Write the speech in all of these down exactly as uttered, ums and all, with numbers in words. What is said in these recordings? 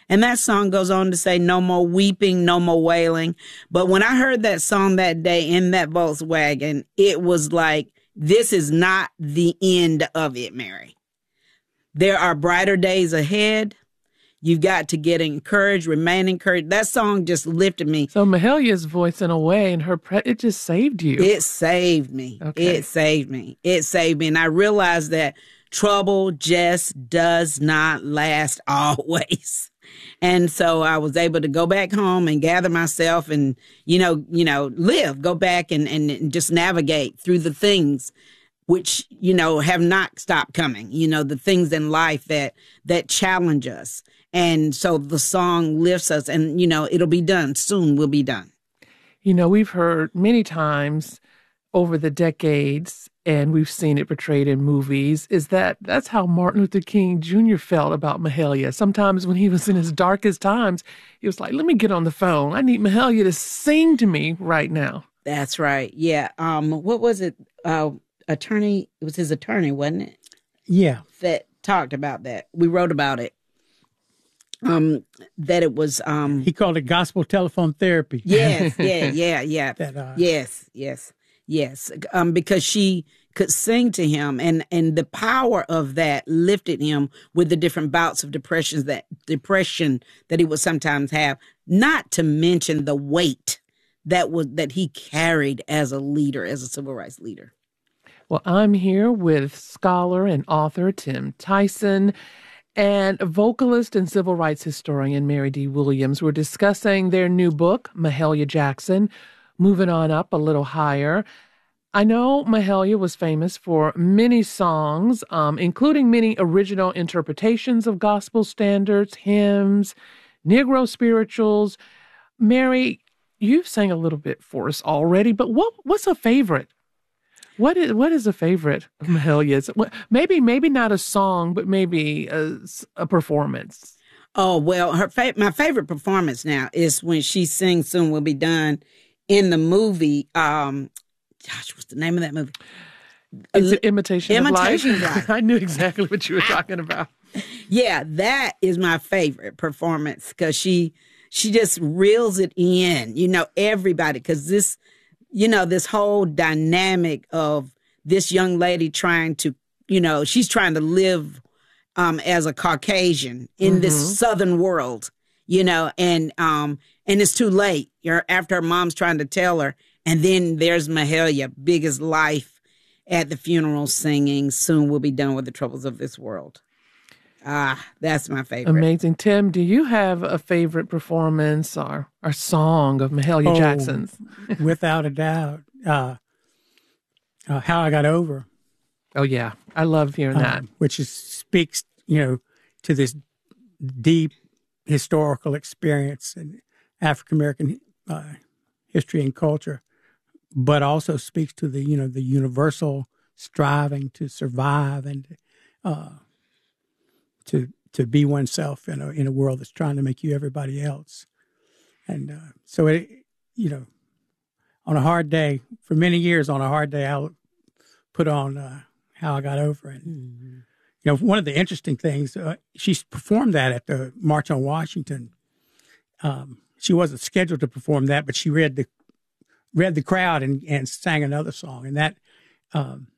And that song goes on to say, no more weeping, no more wailing. But when I heard that song that day in that Volkswagen, it was like, this is not the end of it, Mary. There are brighter days ahead. You've got to get encouraged, remain encouraged. That song just lifted me. So Mahalia's voice, in a way, and her pre- it just saved you. It saved me. Okay. It saved me. It saved me. And I realized that trouble just does not last always. And so I was able to go back home and gather myself and, you know, you know, live, go back and, and just navigate through the things which, you know, have not stopped coming, you know, the things in life that, that challenge us. And so the song lifts us and, you know, it'll be done. Soon we'll be done. You know, we've heard many times over the decades, and we've seen it portrayed in movies, is that that's how Martin Luther King Junior felt about Mahalia. Sometimes when he was in his darkest times, he was like, let me get on the phone. I need Mahalia to sing to me right now. That's right. Yeah. Um, what was it? Uh, attorney, it was his attorney, wasn't it? Yeah. That talked about that. We wrote about it. Um, that it was, um, he called it gospel telephone therapy. Yes. Yeah. Yeah. Yeah. that, uh, yes. Yes. Yes. Um, because she could sing to him and, and the power of that lifted him with the different bouts of depressions that depression that he would sometimes have, not to mention the weight that was, that he carried as a leader, as a civil rights leader. Well, I'm here with scholar and author Tim Tyson and vocalist and civil rights historian Mary D. Williams. We're discussing their new book, Mahalia Jackson, Moving On Up a Little Higher. I know Mahalia was famous for many songs, um, including many original interpretations of gospel standards, hymns, Negro spirituals. Mary, you've sang a little bit for us already, but what what's a favorite? What is what is a favorite of Mahalia's? Maybe maybe not a song, but maybe a, a performance. Oh well, her fa- my favorite performance now is when she sings "Soon We'll Be Done" in the movie. Um, gosh, what's the name of that movie? It's an imitation, imitation of Life. Life. I knew exactly what you were talking about. Yeah, that is my favorite performance because she she just reels it in. You know, everybody because this. You know, this whole dynamic of this young lady trying to, you know, she's trying to live um, as a Caucasian in mm-hmm. this Southern world, you know, and um, and it's too late. You're, after her mom's trying to tell her. And then there's Mahalia, big as life, at the funeral singing, "Soon we'll be done with the troubles of this world." Ah, that's my favorite. Amazing. Tim, do you have a favorite performance or, or song of Mahalia oh, Jackson's? Without a doubt. Uh, uh, How I Got Over. Oh, yeah. I love hearing that. Um, which is, speaks, you know, to this deep historical experience in African-American uh, history and culture, but also speaks to the, you know, the universal striving to survive and uh to to be oneself in a in a world that's trying to make you everybody else. And uh, so, it, you know, on a hard day, for many years on a hard day, I'll put on uh, How I Got Over. And, mm-hmm. you know, one of the interesting things, uh, she performed that at the March on Washington. Um, she wasn't scheduled to perform that, but she read the read the crowd and, and sang another song. And that, um,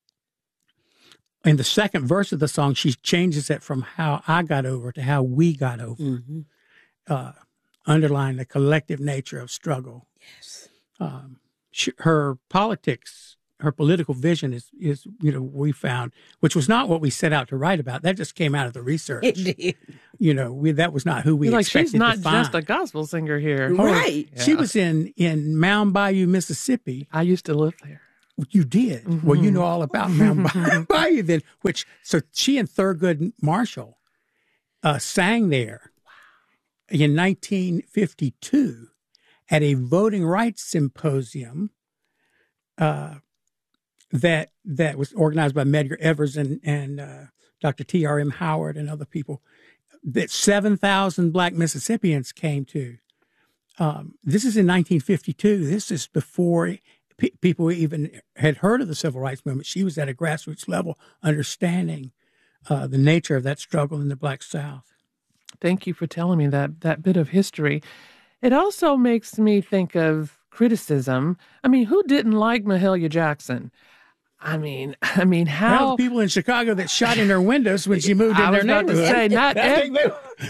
in the second verse of the song, she changes it from "How I Got Over" to "How We Got Over," mm-hmm. uh, underlying the collective nature of struggle. Yes. Um, she, her politics, her political vision is, is, you know, we found, which was not what we set out to write about. That just came out of the research. It did. You know, we, that was not who we like, expected she's not to find. just a gospel singer here. Right. Oh, she yeah. was in, in Mound Bayou, Mississippi. I used to live there. You did. Mm-hmm. Well, you know all about Mound Bayou then, which, so she and Thurgood Marshall uh, sang there wow. in nineteen fifty-two at a voting rights symposium uh, that that was organized by Medgar Evers and, and uh, Doctor T R M Howard and other people, that seven thousand Black Mississippians came to. Um, this is in nineteen fifty-two. This is before pe- people even had heard of the civil rights movement. She was at a grassroots level understanding uh, the nature of that struggle in the Black South. Thank you for telling me that that bit of history. It also makes me think of criticism. I mean, who didn't like Mahalia Jackson? I mean, I mean, Well, how the people in Chicago that shot in their windows when she moved in I their was about to neighborhood. say, not I think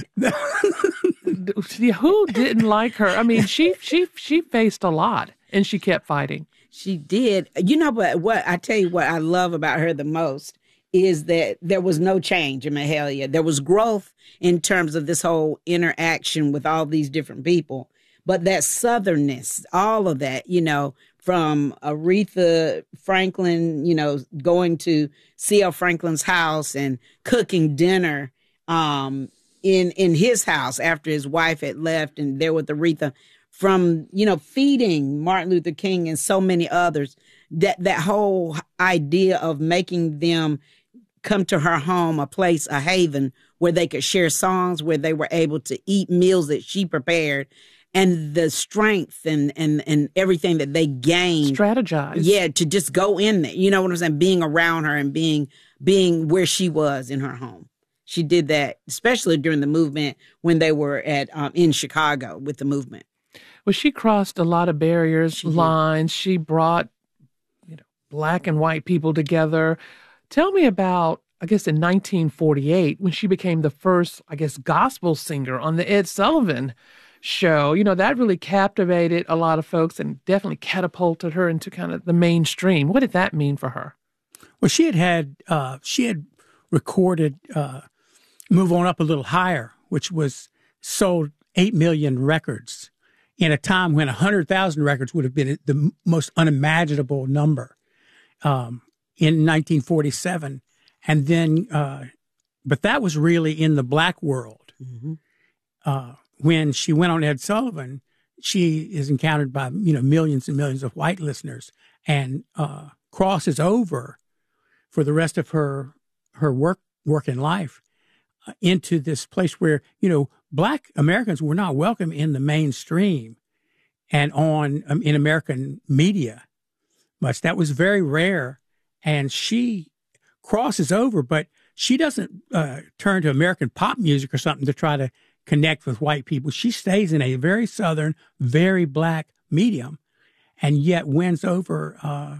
ev- who didn't like her? I mean, she she she faced a lot, and she kept fighting. She did. You know, but what I tell you what I love about her the most is that there was no change in Mahalia. There was growth in terms of this whole interaction with all these different people. But that southernness, all of that, you know, from Aretha Franklin, you know, going to C L Franklin's house and cooking dinner um, in in his house after his wife had left and there with Aretha, from, you know, feeding Martin Luther King and so many others, that that whole idea of making them come to her home, a place, a haven where they could share songs, where they were able to eat meals that she prepared, and the strength and and and everything that they gained. Strategize. Yeah, to just go in there. You know what I'm saying? Being around her and being being where she was in her home. She did that, especially during the movement when they were at um, in Chicago with the movement. Well, she crossed a lot of barriers, She did. lines. She brought, you know, black and white people together. Tell me about, I guess, in nineteen forty-eight, when she became the first, I guess, gospel singer on the Ed Sullivan Show. You know, that really captivated a lot of folks and definitely catapulted her into kind of the mainstream. What did that mean for her? Well, she had had, uh, she had recorded uh, Move On Up a Little Higher, which was sold eight million records in a time when one hundred thousand records would have been the most unimaginable number um, in nineteen forty-seven. And then, uh, but that was really in the black world. Mm-hmm. Uh, when she went on Ed Sullivan, she is encountered by, you know, millions and millions of white listeners and uh, crosses over for the rest of her her work work in life uh, into this place where, you know, black Americans were not welcome in the mainstream and on um, in American media much. That was very rare. And she crosses over, but she doesn't uh, turn to American pop music or something to try to connect with white people. She stays in a very Southern, very black medium, and yet wins over uh,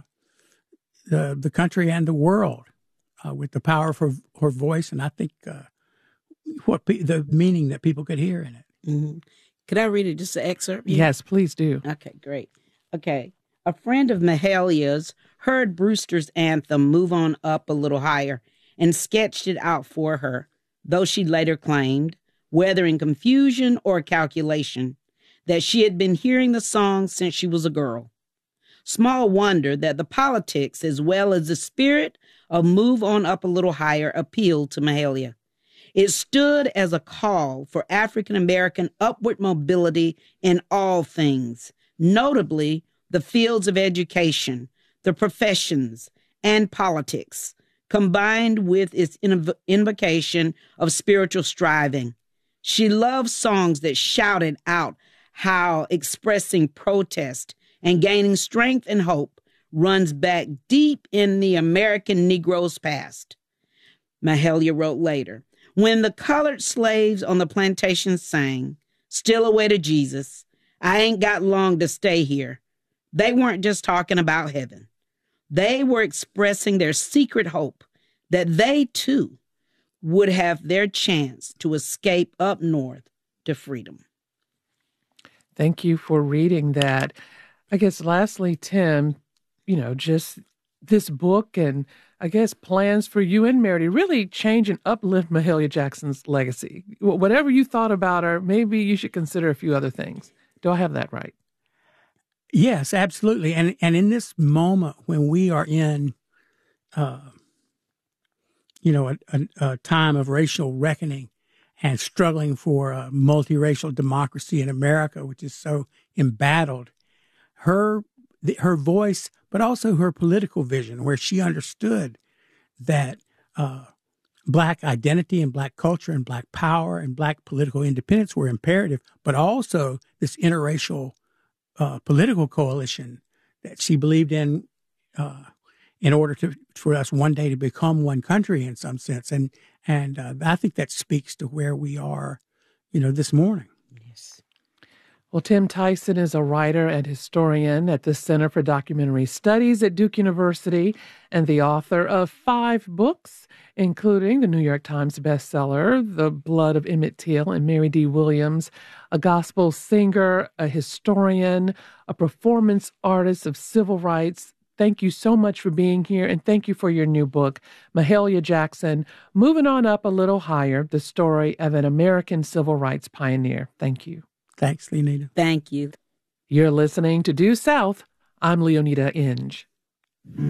the the country and the world uh, with the power of her, her voice. And I think uh, what pe- the meaning that people could hear in it. Mm-hmm. Could I read it, just an excerpt? Yeah. Yes, please do. Okay, great. Okay. A friend of Mahalia's heard Brewster's anthem, Move On Up a Little Higher, and sketched it out for her, though she later claimed, whether in confusion or calculation, that she had been hearing the song since she was a girl. Small wonder that the politics as well as the spirit of Move On Up a Little Higher appealed to Mahalia. It stood as a call for African American upward mobility in all things, notably the fields of education, the professions, and politics, combined with its inv- invocation of spiritual striving. She loved songs that shouted out how expressing protest and gaining strength and hope runs back deep in the American Negro's past. Mahalia wrote later, when the colored slaves on the plantation sang, still away to Jesus, I ain't got long to stay here. They weren't just talking about heaven. They were expressing their secret hope that they too would have their chance to escape up north to freedom. Thank you for reading that. I guess lastly, Tim, you know, just this book and I guess plans for you and Mary really change and uplift Mahalia Jackson's legacy. Whatever you thought about her, maybe you should consider a few other things. Do I have that right? Yes, absolutely. And and in this moment when we are in, uh, you know, a, a, a time of racial reckoning and struggling for a multiracial democracy in America, which is so embattled, her her voice, but also her political vision, where she understood that uh, Black identity and Black culture and Black power and Black political independence were imperative, but also this interracial uh, political coalition that she believed in uh, in order to for us one day to become one country in some sense. And and uh, I think that speaks to where we are you know, this morning. Yes. Well, Tim Tyson is a writer and historian at the Center for Documentary Studies at Duke University and the author of five books, including the New York Times bestseller, The Blood of Emmett Till and Mary D. Williams, a gospel singer, a historian, a performance artist of civil rights. Thank you so much for being here, and thank you for your new book, Mahalia Jackson, Moving On Up a Little Higher, the story of an American civil rights pioneer. Thank you. Thanks, Leonida. Thank you. You're listening to Due South. I'm Leonida Inge.